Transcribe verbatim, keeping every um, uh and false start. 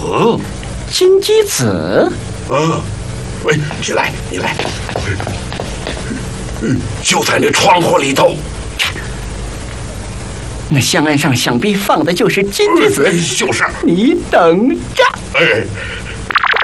金鸡子？ 啊，喂，你来，你来，就在那窗户里头。 那香案上想必放的就是金鸡子。 就是。 你等着。 哎。